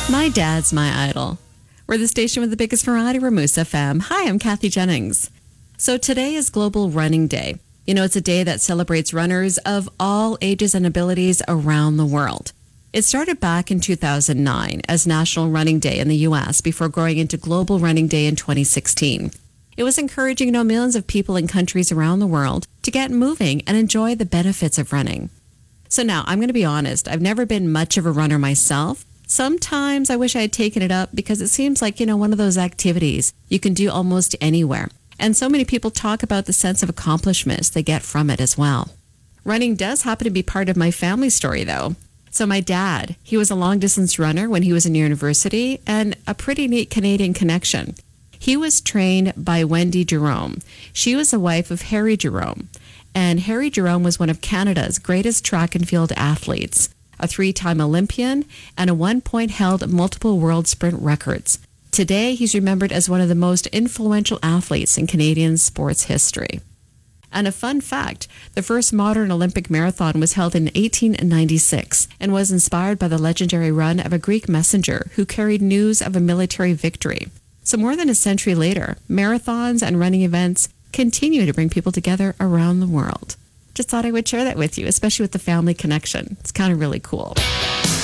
My dad's my idol. We're the station with the biggest variety, Ramus FM. Hi, I'm Kathy Jennings. So today is Global Running Day. You know, it's a day that celebrates runners of all ages and abilities around the world. It started back in 2009 as National Running Day in the U.S. before growing into Global Running Day in 2016. It was encouraging millions of people in countries around the world to get moving and enjoy the benefits of running. So now, I'm going to be honest, I've never been much of a runner myself. Sometimes I wish I had taken it up because it seems like, one of those activities you can do almost anywhere. And so many people talk about the sense of accomplishments they get from it as well. Running does happen to be part of my family story, though. So my dad, he was a long-distance runner when he was in university, and a pretty neat Canadian connection. He was trained by Wendy Jerome. She was the wife of Harry Jerome. And Harry Jerome was one of Canada's greatest track and field athletes, a 3-time Olympian, and at one point held multiple world sprint records. Today, he's remembered as one of the most influential athletes in Canadian sports history. And a fun fact, the first modern Olympic marathon was held in 1896 and was inspired by the legendary run of a Greek messenger who carried news of a military victory. So more than a century later, marathons and running events continue to bring people together around the world. Just thought I would share that with you, especially with the family connection. It's kind of really cool.